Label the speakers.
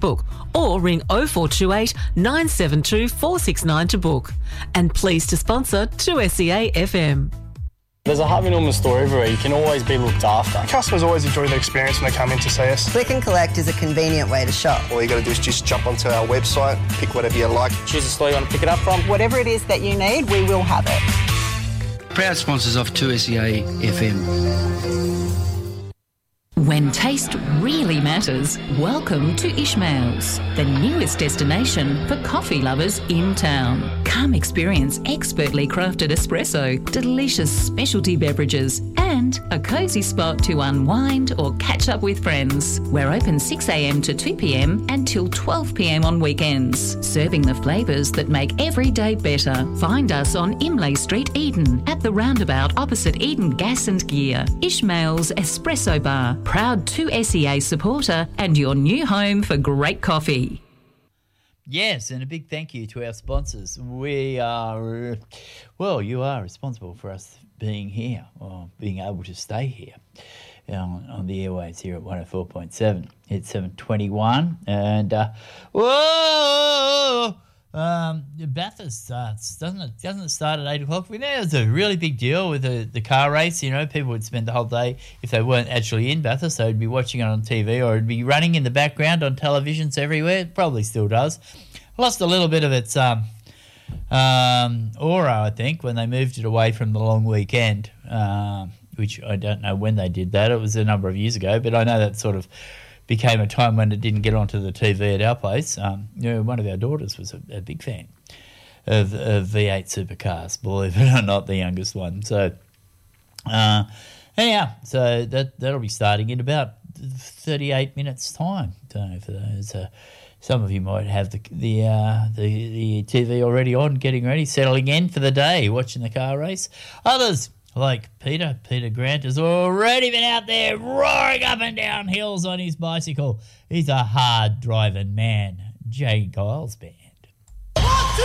Speaker 1: book or ring 0428 972 469 to book. And pleased to sponsor 2SEA FM.
Speaker 2: There's a Harvey Norman store everywhere. You can always be looked after.
Speaker 3: Customers always enjoy the experience when they come in to see us.
Speaker 4: Click and collect is a convenient way to shop.
Speaker 5: All you got to do is just jump onto our website, pick whatever you like.
Speaker 2: Choose the store you want to pick it up from.
Speaker 4: Whatever it is that you need, we will have it.
Speaker 6: Proud sponsors of 2SEA FM.
Speaker 7: When taste really matters, welcome to Ishmael's, the newest destination for coffee lovers in town. Come experience expertly crafted espresso, delicious specialty beverages, and a cosy spot to unwind or catch up with friends. We're open 6 a.m. to 2 p.m. until 12 p.m. on weekends, serving the flavours that make every day better. Find us on Imlay Street, Eden, at the roundabout opposite Eden Gas and Gear. Ishmael's Espresso Bar, proud 2SEA supporter and your new home for great coffee.
Speaker 8: Yes, and a big thank you to our sponsors. We are, well, you are responsible for us being here or being able to stay here on the airwaves here at 104.7. It's 7:21 and, Bathurst starts, doesn't it? Doesn't it start at 8 o'clock? We know it's a really big deal with the car race. You know, people would spend the whole day, if they weren't actually in Bathurst, they would be watching it on TV or it'd be running in the background on televisions everywhere. It probably still does. Lost a little bit of its aura, I think, when they moved it away from the long weekend, which I don't know when they did that. It was a number of years ago, but I know that sort of became a time when it didn't get onto the TV at our place. One of our daughters was a big fan of V8 supercars, believe it or not, the youngest one. So, anyhow, so that'll be starting in about 38 minutes' time. Don't know for those. Some of you might have the TV already on, getting ready, settling in for the day, watching the car race. Others, like Peter Grant, has already been out there roaring up and down hills on his bicycle. He's a hard-driving man. Jay Giles Band.